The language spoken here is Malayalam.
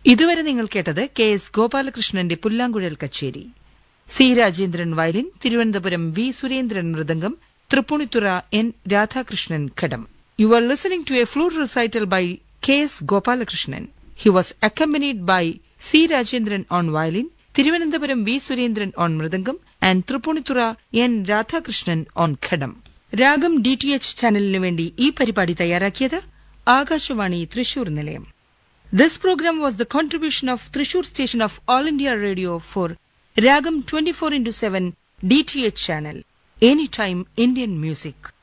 ഇതുവരെ നിങ്ങൾ കേട്ടത് KS ഗോപാലകൃഷ്ണന്റെ പുല്ലാങ്കുഴൽ കച്ചേരി. C Rajendran violin, Thiruvananthapuram V Surendran mridangam, Tripunithura N Radhakrishnan ghatam. You are listening to a flute recital by KS Gopalakrishnan. He was accompanied by C Rajendran on violin, Thiruvananthapuram V Surendran on mridangam, and Tripunitura N Radhakrishnan on khadam. Ragam DTH ചാനലിനു വേണ്ടി ഈ പരിപാടി തയ്യാറാക്കിയത് ആകാശവാണി തൃശൂർ നിലയം. This program was the contribution of Thrissur station of All India Radio for Ragam 24/7 DTH channel. Anytime Indian music.